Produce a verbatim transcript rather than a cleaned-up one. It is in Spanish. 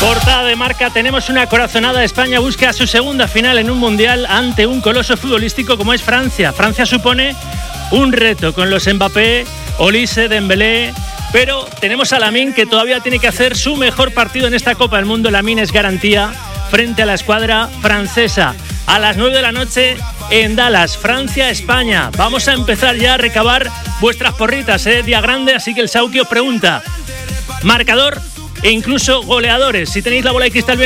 Portada de Marca, tenemos una corazonada. España busca su segunda final en un mundial ante un coloso futbolístico como es Francia. Francia supone un reto con los Mbappé, Olise, Dembélé, pero tenemos a Lamine que todavía tiene que hacer su mejor partido en esta Copa del Mundo. Lamine es garantía frente a la escuadra francesa. A las nueve de la noche en Dallas, Francia-España. Vamos a empezar ya a recabar vuestras porritas, ¿eh? Día grande, así que el Sauki os pregunta marcador e incluso goleadores. Si tenéis la bola de cristal bien